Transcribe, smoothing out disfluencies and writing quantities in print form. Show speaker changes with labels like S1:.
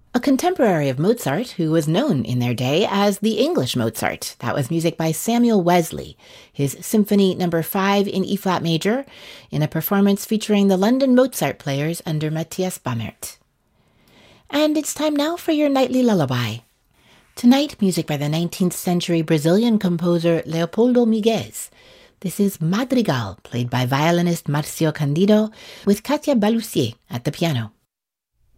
S1: A contemporary of Mozart who was known in their day as the English Mozart. That was music by Samuel Wesley, his Symphony No. 5 in E-flat major, in a performance featuring the London Mozart players under Matthias Bamert. And it's time now for your nightly lullaby. Tonight, music by the 19th century Brazilian composer Leopoldo Miguez. This is Madrigal, played by violinist Marcio Candido, with Katia Balussier at the piano.